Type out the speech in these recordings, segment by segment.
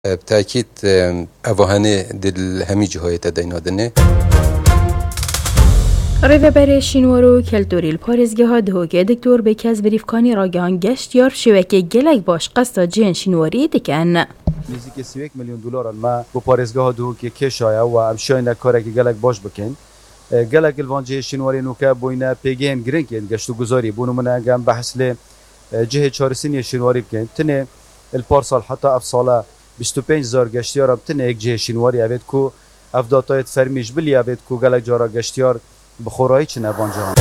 بتأكيد أوهاني دل همي جهاية تدينادنه ریوبر شینوارو کلتوری پارێزگە ها دهۆکێ دکتۆر بە کەس بریفکانی ڕاگەهان گەشت یار شێوەکێ gelek باش قەستا جێن شینواری دکەن. نزدیک 31 میلیون دلار ما بۆ پارێزگەها دهۆکێ کێشایە و ئەم شوێنە کارێکی gelek باش بکەین. gelek ilvancê şînwarê nûke bûyne pêgehên girîng yên geştûguzarî bû nimune gem behs lê cihê çarîsînê şînwarî bikin. Tinê il parsal heta ev sala 25000 geştyaran tinê yek cihê şînwarî evêt ku ev datayê fermî ji bilî evêt ku gelek cara geştyar بخورایی چه نبانجان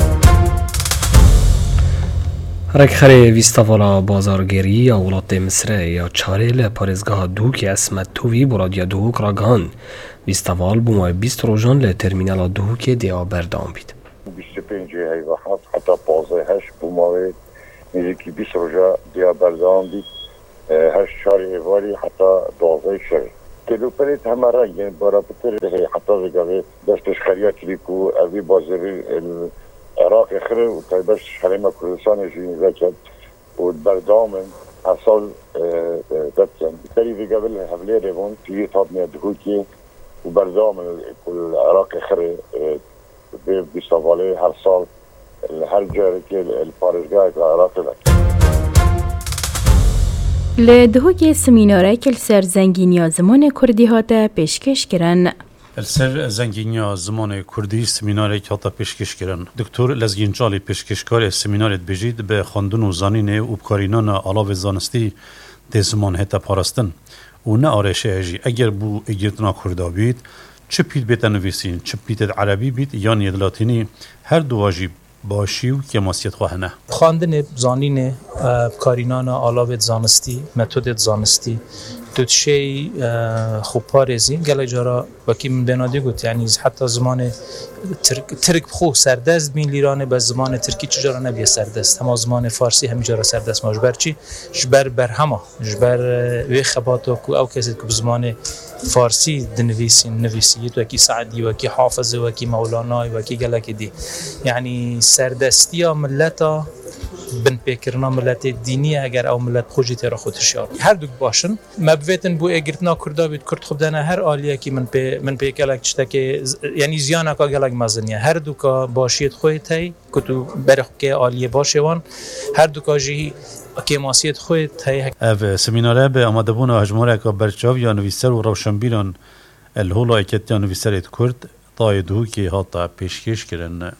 رکخره ویستاوالا بازارگری یا ولات مصر یا چاره لپارزگاه دوک اسمت توی برادیا دوک راگان ویستاوال بومای 20 روزان لترمینال دوک دیا بردام بید 25 هیوحات حتی 15 بومای نزدیکی 20 روزا دیا بردام بید 8 چاره ایواری حتی 12 شهر کلوپریت همه رنگ برای بطور حتی زگاوی دستش خریات لیکو اوی بازاری العراق خره و تایبش حریم کردستان جوین زکت و بردامن هر سال دبتن بطری زگاوی هفله روان تیوی تاب میادهو که و بردامن العراق خره بیستاواله هر سال هر جاره که الپارشگاه العراق لک لدهوکی سمیناره کل سر زنگینیا زمان کردی هاته پیشکش کرن. السر زنگینیا زمان کردی سمیناره که هاته پیشکش کرن. دکتر لزگینچالی پیشکشکار سمینارت بجید به خواندن و زانین و بکارینان علاوه زانستی ده زمان هتا پارستن و نه آرشه اجی اگر بو اگرتنا کردا بید چه پید بیت نویسین چه پید عربی بید یا نید لاتینی هر دو واجب باشی و که ماسیت خواهنه خواندن زانین کارینان علاوه زانستی متد زانستی دوتشی خوب پارزین گله جارا وکی من بنادی گفت یعنی حتی زمان ترک خو سردست بین لیرانه به زمان ترکی چجورا نبیه سردست اما زمان فارسی همین جارا سردست ما جبر چی جبر بر همه جبر وی خباتو کو او کسی که زمان فارسی نویسیت وکی سعدی وکی حافظ وکی مولانا وکی گله دی یعنی سردستی ملتا بن پیکرنا ملت دینی اگر او ملت خوشی تر خودش یاد هر دو باشن مبوتن بو اگرتنا کردا بیت کرد خود دنا هر عالیه کی من پیکلک چتا که یعنی زیانا کا گلک مزنیه هر دو کا باشیت خودت هی کتو برخ که عالیه باشوان هر دو کا جی که ماسیت خودت هی اف سمیناره به آماده بون هجماره کا برچاو یا نویسر و روشنبیران الهولا اکتیا نویسرت کرد طایدو که هاتا پیشکش کردن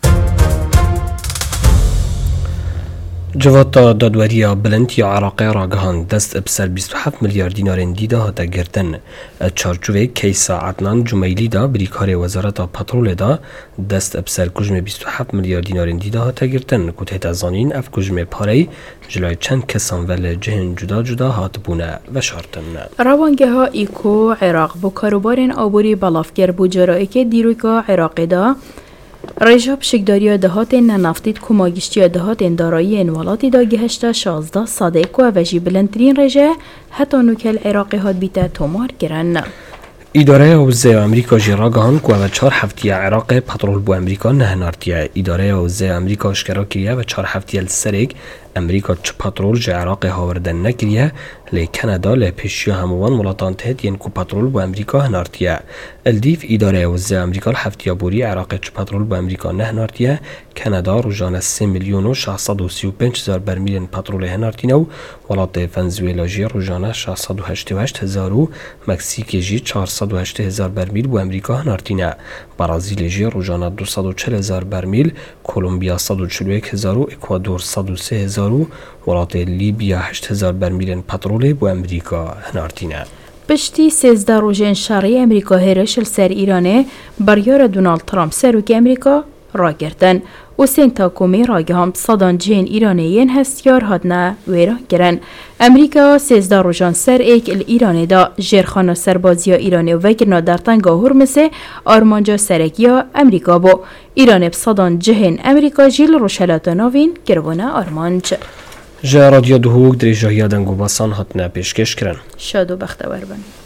جواتا دادوریا بلند یا عراقی راگهان دست بسر 27 میلیارد دینار دیده هاتا گرتن چارچوه کیسا عدنان جمیلی دا بریکار وزارت پترول دا دست بسر کجم 27 میلیارد دینار دیده هاتا گرتن کت زانین اف کجم پاری جلوی چند کسان ول جهن جدا هات بونه و شارتن روانگه ها ایکو عراق بو کاروبارن آبوری بلافگر بو جرایی که دیروکا عراقی دا رژاب شکداریا دهاتین نفتید کماگشتیا دهاتین دارایی انوالاتی دا گهشتا 16 صادق و وجی بلندترین رژه حتی نوکل عراقی هات بیتا تومار گرن. اداره حوزه امریکا جراگان که و 4 هفته عراق پترول بو امریکا نهنارتیه اداره حوزه امریکا اشکراکیه و 4 هفته السرک امریکا چه پترول جه عراق هاوردن نکریه لی کانادا لی پیشی هموان ملاتان تهد ین کو پترول بو امریکا هنارتیه الدیف اداره حوزه امریکا هفته بوری عراق چه پترول بو امریکا نهنارتیه کانادا روزانه 3 میلیون و 635 هزار برمیل پترول هنارتینه و ولات ونزوئلا جی روزانه 688 هزار و مکزیک جی 408 هزار برمیل بو امریکا هنارتینه برازیل جی روزانه 240 هزار برمیل کلمبیا 141 هزار و اکوادور 103 هزار و ولات لیبیا 8 هزار برمیل پترول بو امریکا هنارتینه پشتی 13 روزن شرعی امریکا هرشل سر ایرانه بریار دونالد ترامپ سروک امریکا را گردن و سنتا کومی راگه هم صدان جین ایرانیین هستیار هادنه ویرا گرن. امریکا 13 روزان سر ایک ایرانی دا جرخانه سربازی ایرانی و وگرنا در تنگا هرمسه آرمانجا سرکیا امریکا با ایران بصدان جهن امریکا جیل روشلات ناوین گروانه آرمانج. جا رادیو دهوک در جاهی دنگو باسان هاتنه پیشکش کرن. شاد و بختور بن.